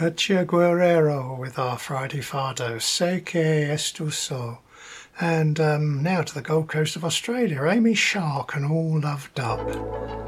Katya Guerrero with our Friday Fado, Sei que esto so. And now to the Gold Coast of Australia, Amy Shark and All Loved Up.